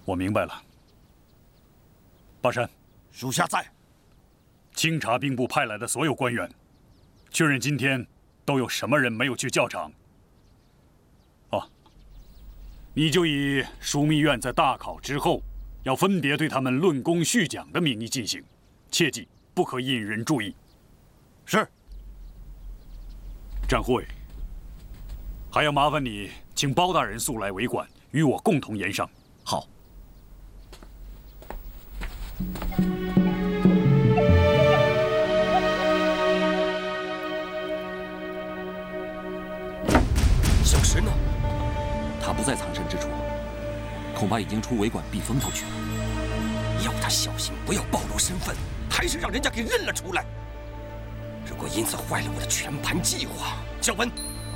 我明白了。巴山， 属下在。 清查兵部派来的所有官员，确认今天都有什么人没有去教场。哦，你就以枢密院在大考之后，要分别对他们论功叙奖的名义进行，切记不可引人注意。 是。 展会，还要麻烦你请包大人速来为馆，与我共同研商。 好。 小石呢？他不在藏身之处，恐怕已经出围馆避风头去了。要他小心，不要暴露身份，还是让人家给认了出来。如果因此坏了我的全盘计划，小文，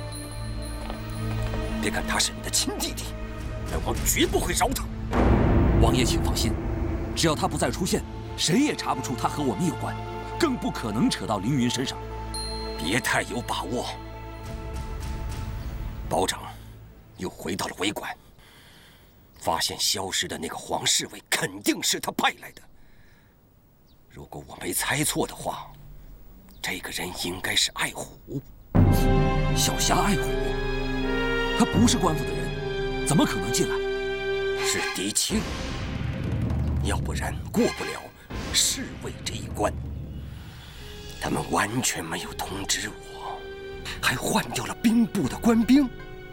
别看他是你的亲弟弟，本王绝不会饶他。王爷请放心，只要他不再出现，谁也查不出他和我们有关，更不可能扯到凌云身上。别太有把握。保长又回到了围馆，发现消失的那个黄侍卫肯定是他派来的。如果我没猜错的话，这个人应该是爱虎。小侠爱虎，他不是官府的人，怎么可能进来？是狄青，要不然过不了侍卫这一关。他们完全没有通知我，还换掉了兵部的官兵。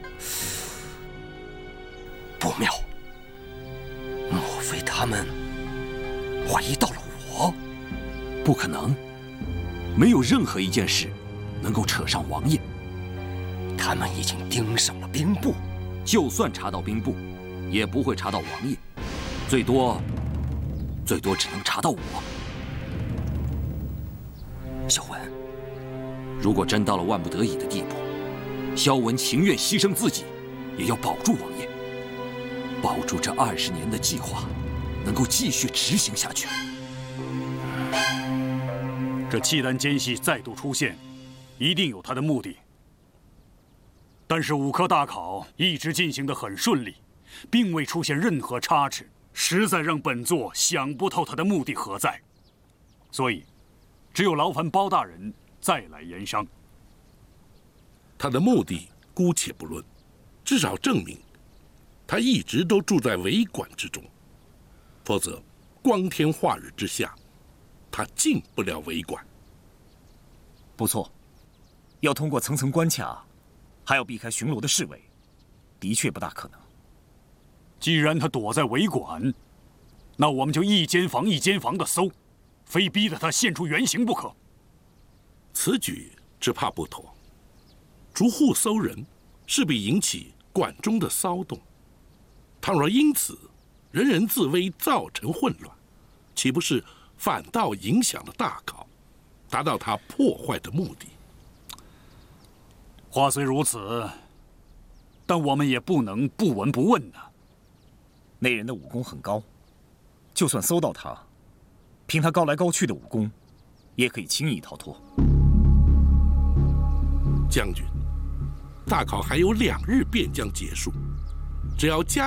不妙，莫非他们怀疑到了我？不可能，没有任何一件事能够扯上王爷。他们已经盯上了兵部，就算查到兵部，也不会查到王爷，最多只能查到我。小文，如果真到了万不得已的地步，萧文情愿牺牲自己，也要保住王爷，保住这20年的计划能够继续执行下去。 这契丹奸细再度出现，一定有他的目的。但是5科大考一直进行得很顺利，并未出现任何差池，实在让本座想不透他的目的何在。所以，只有劳烦包大人再来研商。 他的目的姑且不论，至少证明他一直都住在围馆之中，否则光天化日之下，他进不了围馆。 不错，要通过层层关卡，还要避开巡逻的侍卫，的确不大可能。 既然他躲在围馆，那我们就一间房一间房的搜，非逼得他现出原形不可。 此举只怕不妥，逐户搜人，势必引起馆中的骚动。倘若因此人人自危，造成混乱，岂不是反倒影响了大考，达到他破坏的目的？ 话虽如此，但我们也不能不闻不问呐。 那人的武功很高，就算搜到他，凭他高来高去的武功，也可以轻易逃脱。 将军，大考还有2日便将结束，只要加